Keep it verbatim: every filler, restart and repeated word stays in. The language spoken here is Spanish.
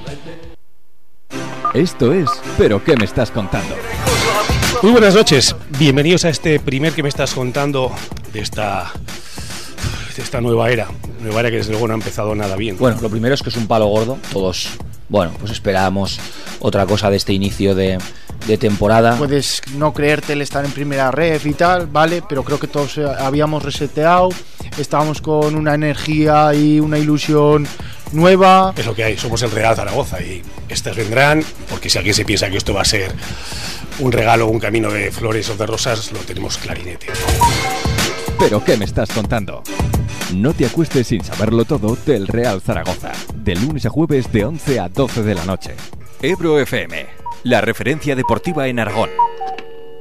Esto es ¿Pero qué me estás contando? Muy buenas noches, bienvenidos a este primer que me estás contando de esta, de esta nueva era, nueva era que desde luego no ha empezado nada bien. Bueno, lo primero es que es un palo gordo, todos, bueno, pues esperábamos otra cosa de este inicio de, de temporada. Puedes no creerte el estar en primera ref y tal, vale, pero creo que todos habíamos reseteado, estábamos con una energía y una ilusión nueva. Es lo que hay, somos el Real Zaragoza y estas vendrán, porque si alguien se piensa que esto va a ser un regalo o un camino de flores o de rosas, lo tenemos clarinete. ¿Pero qué me estás contando? No te acuestes sin saberlo todo del Real Zaragoza, de lunes a jueves de once a doce de la noche. Ebro F M, la referencia deportiva en Aragón.